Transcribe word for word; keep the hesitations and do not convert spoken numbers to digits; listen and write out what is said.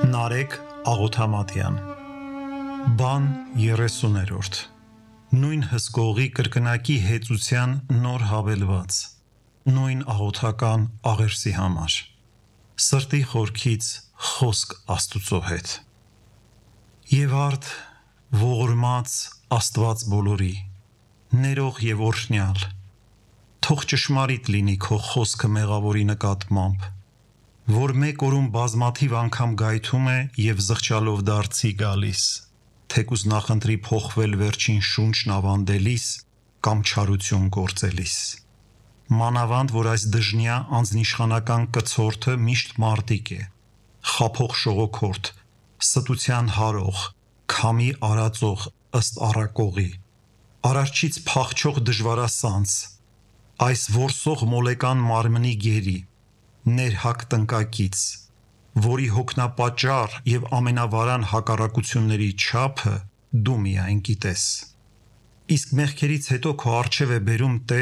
Նարեկ Աղոթամատյան Բան երեսուներորդ Նույն հսկողի կրկնակի հեծության նոր հավելված Նույն աղոթական աղերսի համար Սրտի խորքից խոսք Աստուծո հետ Եվ արդ ողորմած Աստված բոլորի ներող և օրհնյալ Թող ճշմարիտ լինի քո խոսքը մեղավորի նկատմամբ որ մեկ օրում բազմաթիվ անգամ գայթում է և զղջալով դարձի գալիս, թեկուզ նախընտրի փոխվել վերջին շունչն ավանդելիս կամ չարություն գործելիս։ Մանավանդ, որ այս դժնյա անձնիշխանական կցորդը միշտ մարտիկ է, խաբող շողոքորթ, ստության հարող, քամի արածող ըստ առակողի, արարչից փախչող դժվարասանց, այս որսող մոլեկան մարմնի գերի, ներհակ տնկակից, որի հոգնապատճառ և ամենավարան հակառակությունների չափը դու միայն գիտես։ Իսկ մեղքերից հետո քո առջև է բերում